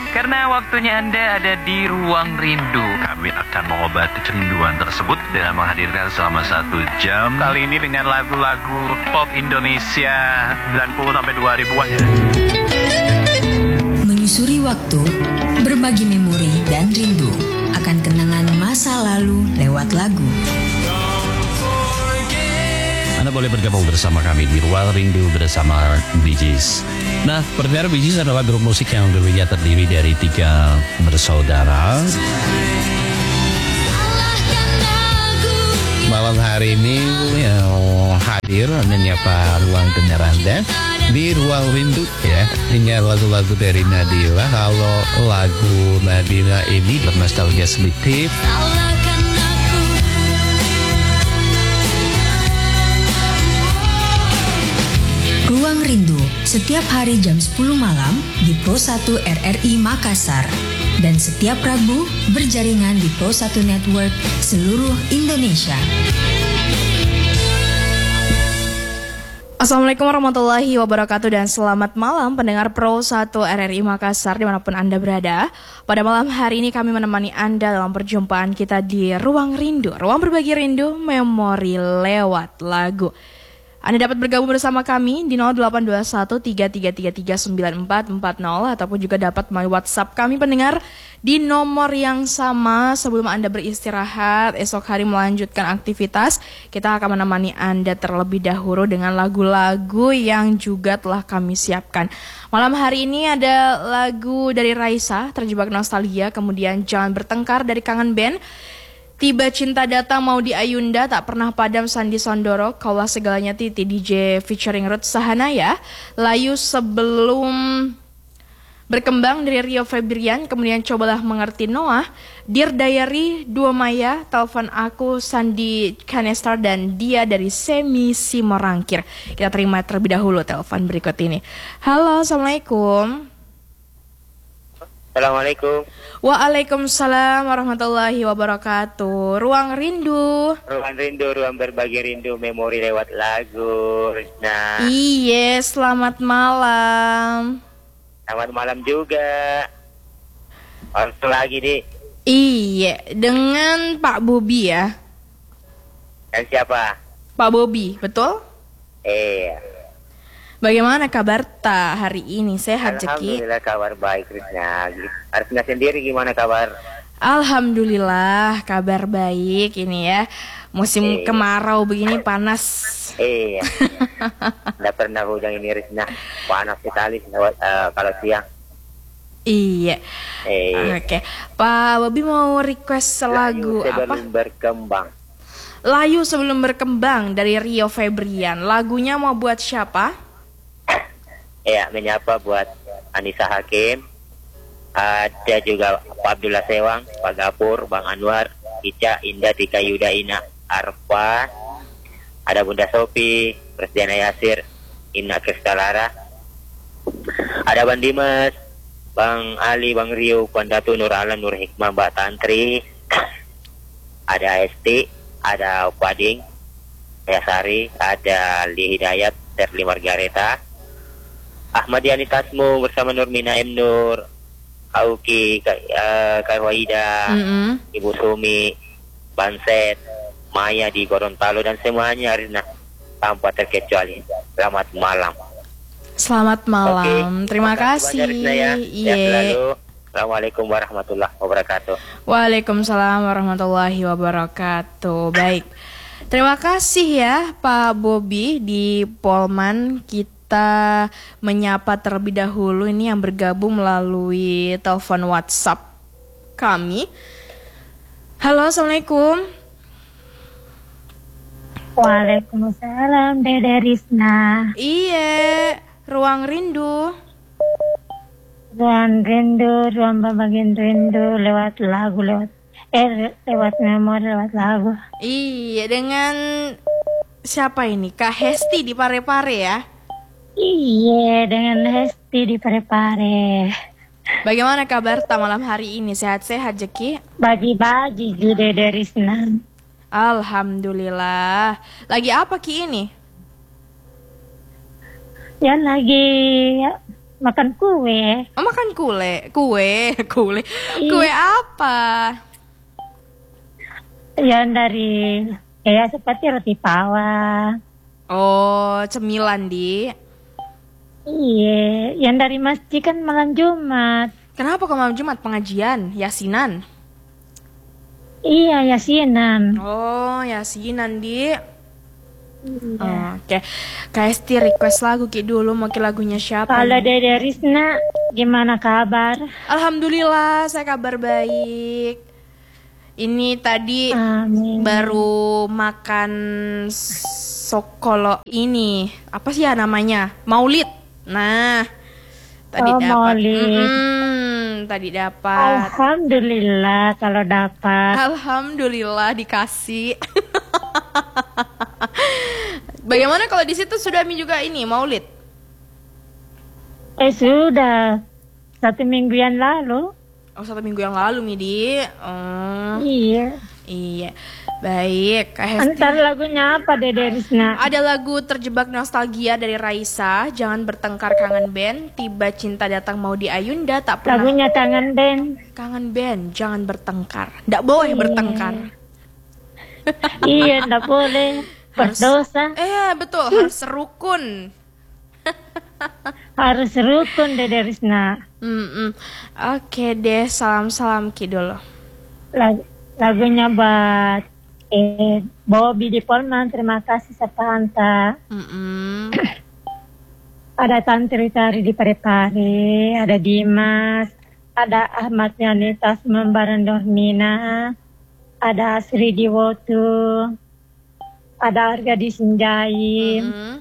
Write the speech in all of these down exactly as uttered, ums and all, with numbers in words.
Karena waktunya Anda ada di Ruang Rindu. Kami akan mengobati kerinduan tersebut dengan menghadirkan selama satu jam. Kali ini dengan lagu-lagu pop Indonesia sembilan puluh sampai dua ribuan ya. Menyusuri waktu, berbagi memori dan rindu akan kenangan masa lalu lewat lagu. Anda boleh bergabung bersama kami di Ruang Rindu bersama Bee Gees. Nah, pendengar, Bee Gees adalah grup musik yang dulunya terdiri dari tiga bersaudara. Malam hari ini ya, hadir menyapa ruang dengar Anda di Ruang Rindu ya, dengan lagu-lagu dari Nadila. Kalau lagu Nadila ini bernostalgia sedikit. Ruang Rindu setiap hari jam sepuluh malam di Pro satu R R I Makassar dan setiap Rabu berjaringan di Pro satu Network seluruh Indonesia. Assalamualaikum warahmatullahi wabarakatuh dan selamat malam pendengar Pro satu R R I Makassar dimanapun Anda berada. Pada malam hari ini kami menemani Anda dalam perjumpaan kita di Ruang Rindu, ruang berbagi rindu, memori lewat lagu. Anda dapat bergabung bersama kami di nol delapan dua satu tiga tiga tiga tiga sembilan empat empat nol ataupun juga dapat melalui WhatsApp kami pendengar di nomor yang sama. Sebelum Anda beristirahat, esok hari melanjutkan aktivitas, kita akan menemani Anda terlebih dahulu dengan lagu-lagu yang juga telah kami siapkan. Malam hari ini ada lagu dari Raisa, Terjebak Nostalgia, kemudian Jangan Bertengkar dari Kangen Band, Tiba Cinta Datang Mau di Ayunda, Tak Pernah Padam Sandi Sondoro, Kaulah Segalanya Titi D J featuring Ruth Sahanaya, Layu Sebelum Berkembang dari Rio Febrian, kemudian Cobalah Mengerti Noah, Dear Diary Dua Maya, Telepon Aku Sandi Kanestar, dan Dia dari Semi Simorangkir. Kita terima terlebih dahulu telepon berikut ini. Halo, Assalamualaikum. Assalamualaikum. Waalaikumsalam warahmatullahi wabarakatuh. Ruang Rindu. Ruang Rindu, ruang berbagi rindu, memori lewat lagu. Nah, Iya, selamat malam. selamat malam juga. Waktu lagi nih. Iya, dengan Pak Bobi ya. Dan siapa? Pak Bobi, betul? Eh, Bagaimana kabar Ta hari ini? Sehat, Jeki? Alhamdulillah kabar baik, Rizna. Rizna sendiri gimana kabar? Alhamdulillah kabar baik ini ya. Musim Eh. kemarau begini panas. Eh, tidak pernah hujan ini, Rizna. Panas sekali uh, kalau siang. Iya. Eh, Oke, Pak Bobi mau request lagu Layu apa? Sebelum Berkembang. Layu Sebelum Berkembang dari Rio Febrian. Lagunya mau buat siapa? Ya, menyapa buat Anissa Hakim, ada juga Pak Abdullah Sewang, Pak Gapur, Bang Anwar, Ica, Indah, Tika Yuda, Ina, Arfa, ada Bunda Sopi, Presdiana Yasir, Ina Kristalara, ada Bang Dimas, Bang Ali, Bang Rio, Bang Datu, Nur Alam, Nur Hikmah, Mbak Tantri, ada Esti, ada Pading, Yasari, ada Li Hidayat, Terli Margareta, Ahmad Yani Tasmu bersama Nurmina M. Nur, Auki, uh, Kak Wahida, Mm-hmm. Ibu Sumi, Banset, Maya di Gorontalo, dan semuanya Rina tanpa terkecuali. Selamat malam. Selamat malam. Oke. Terima kasih kasih. banyak, Rizna, ya. Sehat Iya. selalu. Assalamualaikum warahmatullahi wabarakatuh. Waalaikumsalam warahmatullahi wabarakatuh. Baik. Terima kasih ya Pak Bobi di Polman. Kita menyapa terlebih dahulu ini yang bergabung melalui telepon WhatsApp kami. Halo, Assalamualaikum. Waalaikumsalam, Dede Rizna. Iya, Ruang Rindu. Ruang rindu, ruang berbagi rindu lewat lagu, lewat eh lewat memori, lewat lagu. Iya, dengan siapa ini? Kak Hesti di Parepare ya. Iya, dengan Hesti di Parepare. Bagaimana kabar ta malam hari ini? Sehat-sehat, Jeki? Bagi-bagi juga Dede Rizna. Alhamdulillah. Lagi apa Ki ini? Ya lagi makan kue. Oh, makan kue, kue, kue, Iya. kue apa? Yang dari kayak seperti roti pawang. Oh, cemilan di. Iya, yang dari masjid kan malam Jumat. Kenapa kau malam Jumat pengajian, yasinan? Iya, yasinan. Oh, yasinan di. Oh, Oke, Kak Esti request lagu Ki dulu, mau Ki lagunya siapa? Kalau nih? Dede Risna, gimana kabar? Alhamdulillah, saya kabar baik. Ini tadi Amin. baru makan sokolo ini, apa sih ya namanya? Maulid. Nah, tadi Oh, dapat. maulid. Mm-mm, tadi dapat. Alhamdulillah kalau dapat. Alhamdulillah dikasih. Bagaimana kalau di situ sudah Mi juga ini Maulid? Eh sudah satu minggu yang lalu. Oh, satu minggu yang lalu Midi. Oh, Iya. iya. Baik, Kak Hesti. Antar lagunya apa Dede Risna? Ada lagu Terjebak Nostalgia dari Raisa, Jangan Bertengkar Kangen Band, Tiba Cinta Datang Mau di Ayunda, Tak Pernah Lagunya Kangen Band. Kangen Band, Jangan Bertengkar. Nggak boleh Iya. bertengkar. Iya, enggak boleh. Berdosa. Eh, betul, harus serukun. Harus rukun Dede Risna. Mm-mm. Oke deh, salam-salam Ki dulu. Lag- lagunya buat eh, Bobby di Polman. Terima kasih Sapanta. Mm-mm. Ada Tantri Tari di Parepare, ada Dimas, ada Ahmad Yanitas Membaran Dormina, ada Asri di Wotu, ada Arga di Sinjai, Mm-mm.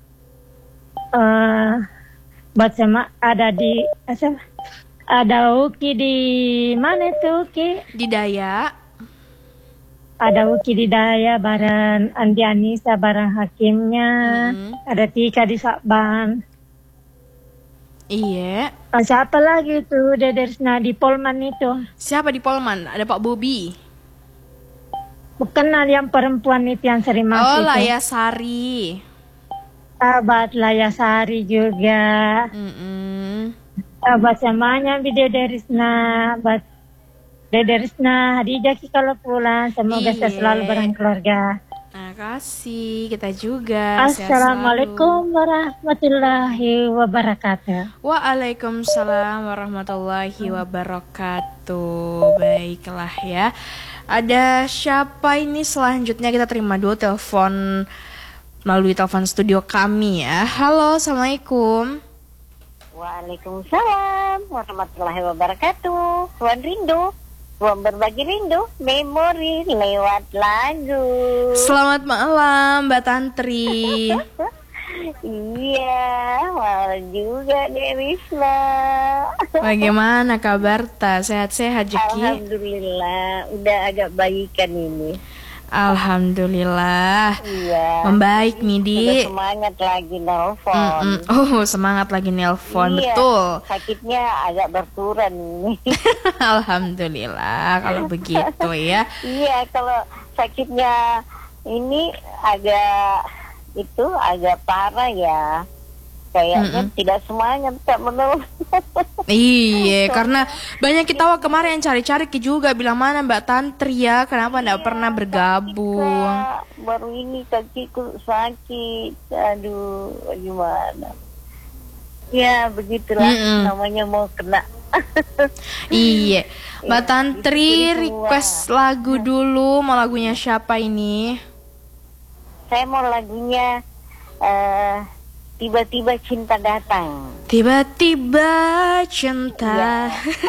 eh, buat sama ada di apa, ada Uki di mana itu Uki? Di Daya. Ada Uki di Daya, bareng Andi Anissa, bareng hakimnya, Mm-mm. ada Tika di Sakban. Iya. Ah, siapa lagi tuh Dede Risna di Polman itu? Siapa di Polman? Ada Pak Bobi. Bukan yang perempuan itu yang sering Oh, masuk itu. Laya Sari. Sahabat Layasari juga. Mm-mm. Sahabat semuanya Bi Dede Risna. Buat Dede Risna, Hadijah Ki kalau pulang. Semoga Iya. selalu bareng keluarga. Terima kasih, kita juga. Sehat Assalamualaikum warahmatullahi wabarakatuh. selalu. Waalaikumsalam warahmatullahi wabarakatuh. Baiklah ya. Ada siapa ini selanjutnya? Kita terima dulu telepon melalui telepon studio kami ya. Halo, assalamualaikum. Waalaikumsalam warahmatullahi wabarakatuh. Ruang rindu, ruang berbagi rindu, memori lewat lagu. Selamat malam, Mbak Tantri. Iya, malam juga Derisma. Bagaimana kabar Ta? Sehat-sehat Jeki? Alhamdulillah, udah agak baikan ini. Alhamdulillah. Iya. Membaik Udah Midi. semangat lagi nelfon. Mm-mm. Oh, semangat lagi nelpon. Iya, Betul. sakitnya agak berkurang ini. Alhamdulillah kalau begitu ya. Iya, kalau sakitnya ini agak itu agak parah ya. Kayaknya Mm-mm. tidak semuanya tak menurut. Iya, karena banyak kita wah kemarin yang cari-cari Ki juga bilang mana Mbak Tantri ya, kenapa enggak pernah bergabung? Baru ini kakiku sakit. Aduh, gimana? Ya, begitulah Mm-mm. namanya mau kena. Iya, Mbak Iya, Tantri itu dia. request lagu dulu, mau lagunya siapa ini? Saya mau lagunya eh Tiba-tiba Cinta Datang. Tiba-tiba cinta.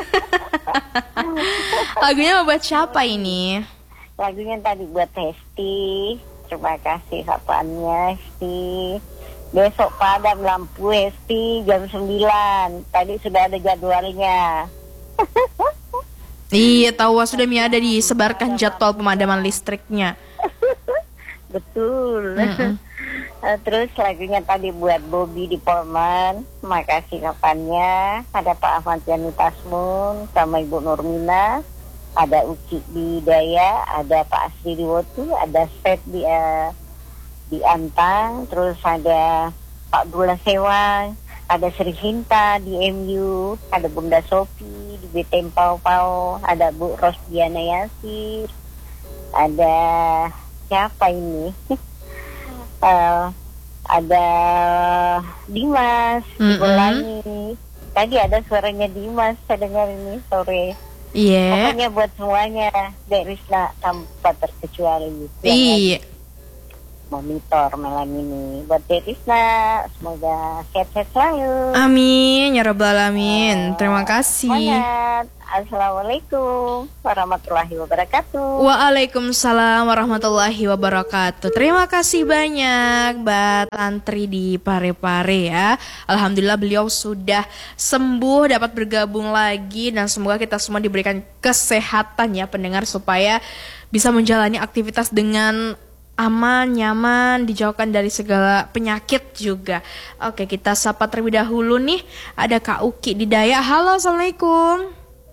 Lagunya mau buat siapa ini? Lagunya tadi buat Hesti. Terima kasih sapaannya Hesti. Besok padam lampu Hesti jam sembilan. Tadi sudah ada jadwalnya. Iya, tahu wah, sudah Mi ada disebarkan jadwal pemadaman listriknya. Betul. Mm-mm. Eh, Terus lagunya tadi buat Bobby di Polman. Makasih kapannya. Ada Pak Ahmad Yani Tasmun sama Ibu Nurmina. Ada Uci di Daya. Ada Pak Asri di Wotu. Ada Seth di, eh, di Antang. Terus ada Pak Bula Sewang. ada Sri Hinta di M U, ada Bunda Sofi di B T M Pau Pau, ada Bu Rosdiana Yasir, ada siapa ini? uh, ada Dimas di Mm-mm. Bolangi. Tadi ada suaranya Dimas, saya dengar ini sore. Iya. Pokoknya buat semuanya, dari Risna tanpa terkecuali. Iya. Monitor malam ini buat Risna, semoga sehat-sehat selalu. Amin ya rabbal alamin. Terima kasih. Semangat. Assalamualaikum warahmatullahi wabarakatuh. Waalaikumsalam warahmatullahi wabarakatuh. Terima kasih banyak Mbak Tantri di Parepare ya. Alhamdulillah beliau sudah sembuh, dapat bergabung lagi, dan semoga kita semua diberikan kesehatan ya pendengar, supaya bisa menjalani aktivitas dengan aman, nyaman, dijauhkan dari segala penyakit juga. Oke, kita sapa terlebih dahulu nih. Ada Kak Uki di Daya. Halo, Assalamualaikum.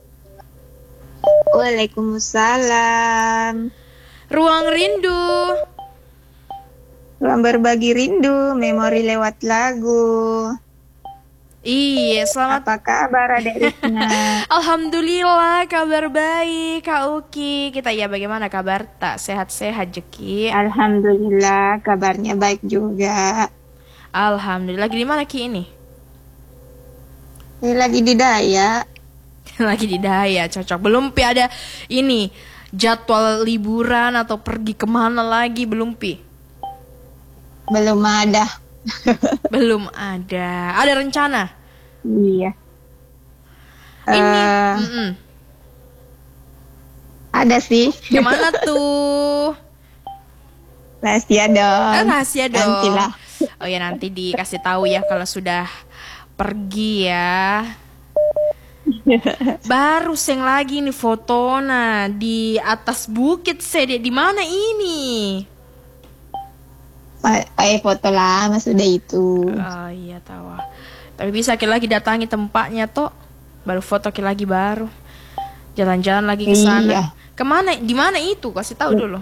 Waalaikumsalam. Ruang Rindu. Ruang berbagi rindu, memori lewat lagu. Iya, selamat. Apa kabar Adek Risna? Alhamdulillah, kabar baik Kak Uki. Kita ya bagaimana kabar? Tak sehat-sehat Jeki? Alhamdulillah, kabarnya baik juga. Alhamdulillah. Lagi di mana Ki ini? Ini lagi di Daya. Lagi di Daya, cocok. Belum Pi ada ini jadwal liburan atau pergi kemana lagi, belum Pi? Belum ada. Belum ada. Ada rencana? Iya. Ini Eh, mm-mm. ada sih. Kemana tuh? Rahasia dong. Eh, rahasia dong. Nantilah. Oh ya, nanti dikasih tahu ya kalau sudah pergi ya. Baru seng lagi nih fotona di atas bukit sede. Di mana ini? Eh foto lama sudah itu. Oh iya tahu. Tapi bisa kita lagi datangi tempatnya toh. Baru foto kita lagi baru. Jalan-jalan lagi ke sana. Iya. Kemana? Di mana itu? Kasih tahu dulu.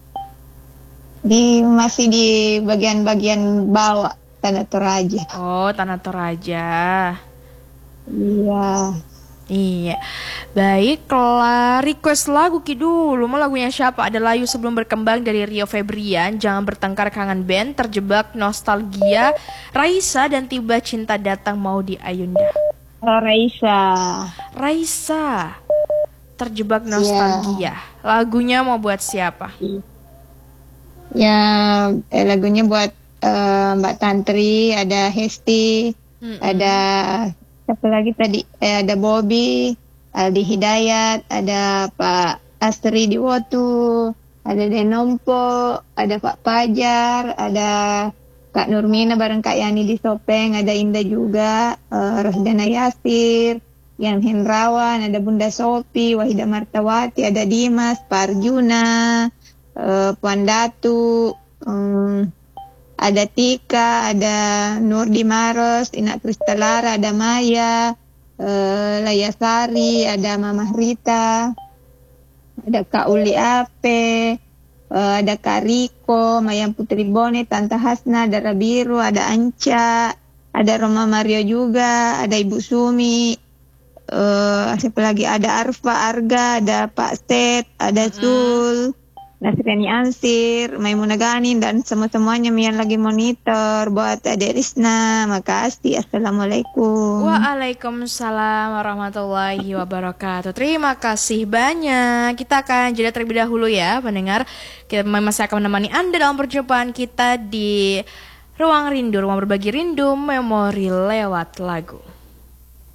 Di masih di bagian-bagian bawah Tanah Toraja. Oh, Tanah Toraja. Iya. Iya. Baiklah, request lagu Ki dulu. Mau lagunya siapa? Ada Layu Sebelum Berkembang dari Rio Febrian, Jangan Bertengkar Kangen Band, Terjebak Nostalgia, Raisa, dan Tiba Cinta Datang Mau di Ayunda. Oh, Raisa. Raisa, Terjebak Nostalgia. Lagunya mau buat siapa? Ya, eh, lagunya buat eh, Mbak Tantri, ada Hesti, Mm-mm. ada siapa lagi tadi? Eh, ada Bobby, Aldi Hidayat, ada Pak Astri Diwotu, ada Denompo, ada Pak Pajar, ada Kak Nurmina bareng Kak Yani di Sopeng, ada Indah juga, eh, Rosdana Yasir, Yan Hendrawan, ada Bunda Sopi, Wahida Martawati, ada Dimas, Pak Arjuna, eh, Puan Datu, em, ada Tika, ada Nur Dimaros, Ina Kristalara, ada Maya, eh, Layasari, ada Mamah Rita, ada Kak Uli Ape, eh, ada Kak Riko, Mayang Putri Bone, Tante Hasna, ada Rabiru, ada Anca, ada Roma Mario juga, ada Ibu Sumi, eh, siapa lagi, ada Arfa, Arga, ada Pak Set, ada Sul, Nasriani Ansir, Maimuna Ganin, dan semua-semuanya yang lagi monitor. Buat Adek Risna, makasih. Assalamualaikum. Waalaikumsalam warahmatullahi wabarakatuh. Terima kasih banyak. Kita akan jeda terlebih dahulu ya pendengar. Kita masih akan menemani Anda dalam perjumpaan kita di Ruang Rindu, Ruang Berbagi Rindu, Memori lewat lagu.